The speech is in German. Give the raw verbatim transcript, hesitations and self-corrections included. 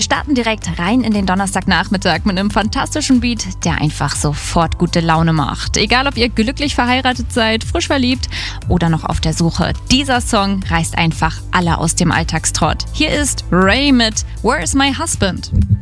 starten direkt rein in den Donnerstagnachmittag mit einem fantastischen Beat, der einfach sofort gute Laune macht. Egal, ob ihr glücklich verheiratet seid, frisch verliebt oder noch auf der Suche. Dieser Song reißt einfach alle aus dem Alltagstrott. Hier ist Ray mit Where's My Husband?